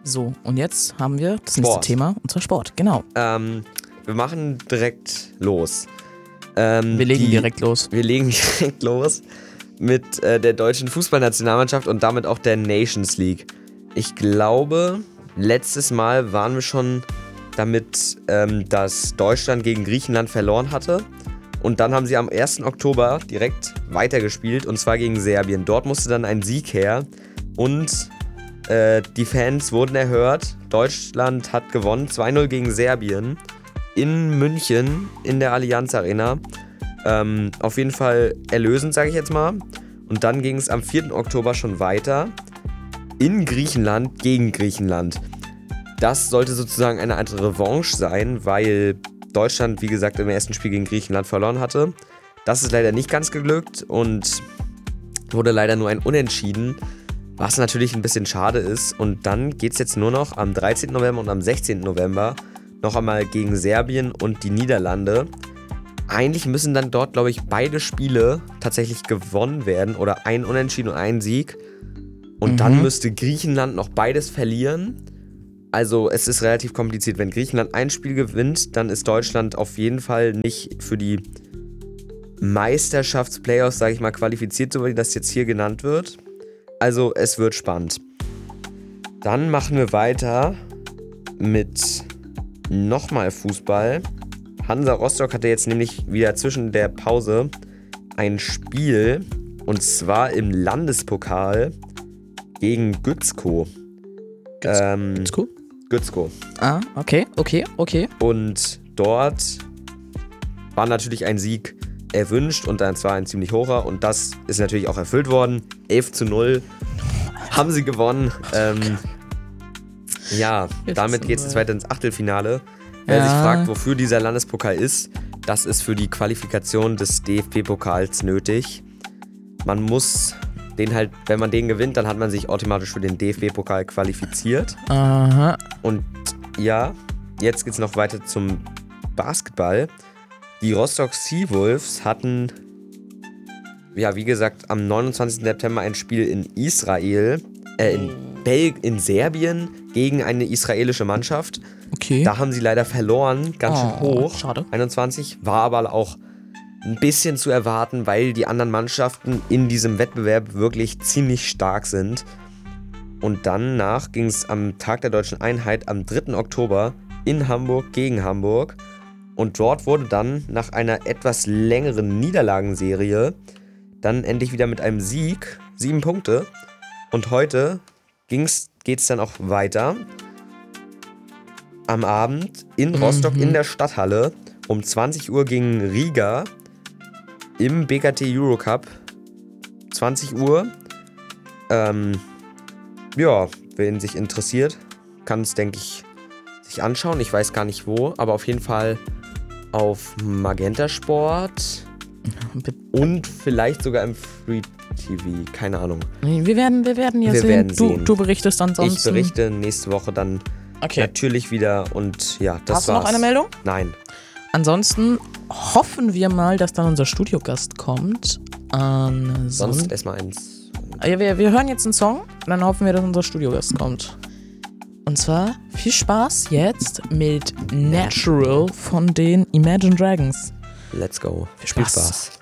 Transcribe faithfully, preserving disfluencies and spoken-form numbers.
So, und jetzt haben wir das Sport. nächste Thema, und zwar Sport, genau. Ähm, wir machen direkt los. Ähm, Wir legen die, direkt los. Wir legen direkt los mit äh, der deutschen Fußballnationalmannschaft und damit auch der Nations League. Ich glaube, letztes Mal waren wir schon damit, ähm, dass Deutschland gegen Griechenland verloren hatte. Und dann haben sie am ersten Oktober direkt weitergespielt, und zwar gegen Serbien. Dort musste dann ein Sieg her und äh, die Fans wurden erhört. Deutschland hat gewonnen, zwei null gegen Serbien in München in der Allianz Arena. Ähm, auf jeden Fall erlösend, sage ich jetzt mal. Und dann ging es am vierten Oktober schon weiter in Griechenland gegen Griechenland. Das sollte sozusagen eine Art Revanche sein, weil Deutschland, wie gesagt, im ersten Spiel gegen Griechenland verloren hatte. Das ist leider nicht ganz geglückt und wurde leider nur ein Unentschieden, was natürlich ein bisschen schade ist. Und dann geht es jetzt nur noch am dreizehnten November und am sechzehnten November noch einmal gegen Serbien und die Niederlande. Eigentlich müssen dann dort, glaube ich, beide Spiele tatsächlich gewonnen werden oder ein Unentschieden und ein Sieg. Und mhm. dann müsste Griechenland noch beides verlieren. Also es ist relativ kompliziert. Wenn Griechenland ein Spiel gewinnt, dann ist Deutschland auf jeden Fall nicht für die Meisterschaftsplayoffs, sage ich mal, qualifiziert, so wie das jetzt hier genannt wird. Also es wird spannend. Dann machen wir weiter mit nochmal Fußball. Hansa Rostock hatte jetzt nämlich wieder zwischen der Pause ein Spiel, und zwar im Landespokal gegen Gützkow. Gütz- ähm, Gützkow? Gützkow. Ah, okay, okay, okay. Und dort war natürlich ein Sieg erwünscht, und dann zwar ein ziemlich hoher, und das ist natürlich auch erfüllt worden. elf zu null haben sie gewonnen. Ähm, ja, damit geht es jetzt weiter ins Achtelfinale. Wer Ja. sich fragt, wofür dieser Landespokal ist, das ist für die Qualifikation des D F B-Pokals nötig. Man muss den halt, wenn man den gewinnt, dann hat man sich automatisch für den D F B-Pokal qualifiziert. Aha. Und ja, jetzt geht's noch weiter zum Basketball. Die Rostock Seawolves hatten, ja, wie gesagt, am neunundzwanzigsten September ein Spiel in Israel, äh, in, Bel- in Serbien gegen eine israelische Mannschaft. Okay. Da haben sie leider verloren, ganz schön Oh, hoch. schade. einundzwanzig, war aber auch ein bisschen zu erwarten, weil die anderen Mannschaften in diesem Wettbewerb wirklich ziemlich stark sind. Und danach ging es am Tag der Deutschen Einheit am dritten Oktober in Hamburg gegen Hamburg. Und dort wurde dann nach einer etwas längeren Niederlagenserie dann endlich wieder mit einem Sieg, sieben Punkte. Und heute geht es dann auch weiter. Am Abend in Rostock Mhm. in der Stadthalle um zwanzig Uhr gegen Riga im B K T Eurocup. zwanzig Uhr. Ähm, ja, wen sich interessiert, kann es, denke ich, sich anschauen. Ich weiß gar nicht wo, aber auf jeden Fall auf Magenta Sport und vielleicht sogar im Free T V. Keine Ahnung. Wir werden, wir werden ja Wir sehen. werden du, sehen. du berichtest ansonsten. Ich berichte nächste Woche dann Okay. natürlich wieder, und ja, das Hast du war's. noch eine Meldung? Nein. Ansonsten hoffen wir mal, dass dann unser Studiogast kommt. Ansonsten. Sonst erstmal eins. Ja, wir, wir hören jetzt einen Song, dann hoffen wir, dass unser Studiogast kommt. Und zwar viel Spaß jetzt mit Natural von den Imagine Dragons. Let's go. Viel Spaß. Viel Spaß.